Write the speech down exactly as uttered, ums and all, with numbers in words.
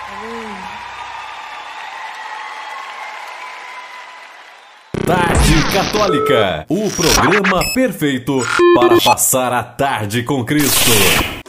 Tarde Católica, o programa perfeito para passar a tarde com Cristo.